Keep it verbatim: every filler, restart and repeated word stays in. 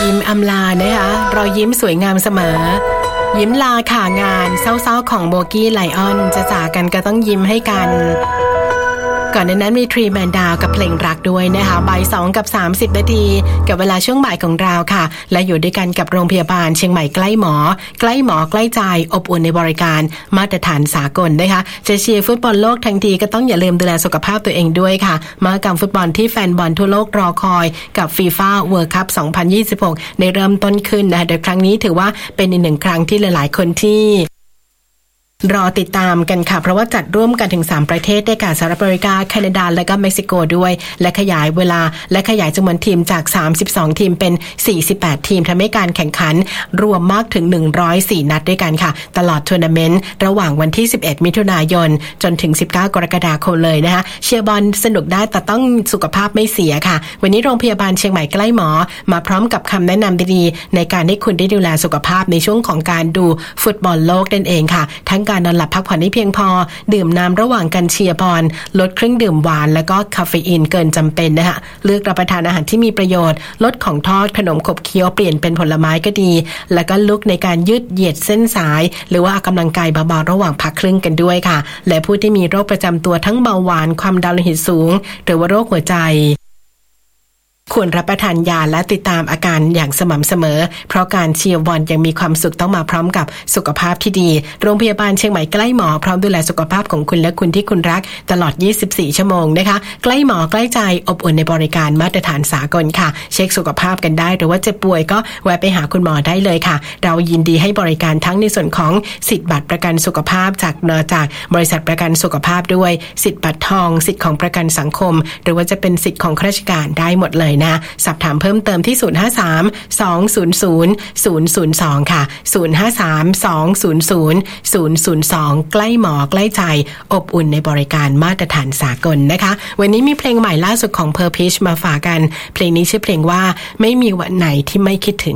ยิ้มอำลานะคะรอยยิ้มสวยงามเสมอยิ้มลาข่างานเศร้าๆของโบกี้ไลออนจะจากกันก็ต้องยิ้มให้กันก่อนหน้านั้นมีทรีแมนดาวกับเพลงรักด้วยนะคะบ่ายสองกับสามสิบนาทีกับเวลาช่วงบ่ายของเราค่ะและอยู่ด้วยกันกับโรงพยาบาลเชียงใหม่ใกล้หมอใกล้หมอใกล้ใจอบอุ่นในบริการมาตรฐานสากลนะคะจะเชียร์ฟุตบอลโลกทั้งทีก็ต้องอย่าลืมดูแลสุขภาพตัวเองด้วยค่ะมหกรรมฟุตบอลที่แฟนบอลทั่วโลกรอคอยกับ FIFA World Cup สองพันยี่สิบหกในเริ่มต้นขึ้นนะคะโดยครั้งนี้ถือว่าเป็นอีกหนึ่งครั้งที่หลายๆคนที่รอติดตามกันค่ะเพราะว่าจัดร่วมกันถึงสามประเทศได้แก่สหรัฐอเมริกาแคนาดาและก็เม็กซิโกด้วยและขยายเวลาและขยายจำนวนทีมจากสามสิบสองทีมเป็นสี่สิบแปดทีมทำให้การแข่งขันรวมมากถึงหนึ่งร้อยสี่นัดด้วยกันค่ะตลอดทัวร์นาเมนต์ระหว่างวันที่สิบเอ็ดมิถุนายนจนถึงสิบเก้ากรกฎาคมเลยนะคะเชียร์บอลสนุกได้แต่ต้องสุขภาพไม่เสียค่ะวันนี้โรงพยาบาลเชียงใหม่ใกล้หมอมาพร้อมกับคำแนะนำดีๆในการให้คุณได้ดูแลสุขภาพในช่วงของการดูฟุตบอลโลกนั่นเองค่ะทั้งการนอนหลับพักผ่อนให้เพียงพอดื่มน้ำระหว่างการเชียร์บอลลดเครื่องดื่มหวานแล้วก็คาเฟอีนเกินจำเป็นนะคะเลือกรับประทานอาหารที่มีประโยชน์ลดของทอดขนมขบเคี้ยวเปลี่ยนเป็นผลไม้ก็ดีแล้วก็ลุกในการยืดเหยียดเส้นสายหรือว่าออกกำลังกายเบาๆระหว่างพักครึ่งกันด้วยค่ะและผู้ที่มีโรคประจำตัวทั้งเบาหวานความดันโลหิตสูงหรือว่าโรคหัวใจควรรับประทานยาและติดตามอาการอย่างสม่ำเสมอเพราะการเชียร์บอลยังมีความสุขต้องมาพร้อมกับสุขภาพที่ดีโรงพยาบาลเชียงใหม่ใกล้หมอพร้อมดูแลสุขภาพของคุณและคุณที่คุณรักตลอดยี่สิบสี่ชั่วโมงนะคะใกล้หมอใกล้ใจอบอุ่นในบริการมาตรฐานสากลค่ะเช็คสุขภาพกันได้หรือว่าเจ็บป่วยก็แวะไปหาคุณหมอได้เลยค่ะเรายินดีให้บริการทั้งในส่วนของสิทธิบัตรประกันสุขภาพจากเนจากบริษัทประกันสุขภาพด้วยสิทธิบัตรทองสิทธิของประกันสังคมหรือว่าจะเป็นสิทธิของข้าราชการได้หมดเลยนะสอบถามเพิ่มเติมที่ศูนย์ ห้า สาม สอง ศูนย์ ศูนย์ ศูนย์ ศูนย์ สองค่ะศูนย์ ห้า สาม สอง ศูนย์ ศูนย์ ศูนย์ ศูนย์ สองใกล้หมอใกล้ใจอบอุ่นในบริการมาตรฐานสากลนะคะวันนี้มีเพลงใหม่ล่าสุดของ Purpish มาฝากกันเพลงนี้ชื่อเพลงว่าไม่มีวันไหนที่ไม่คิดถึง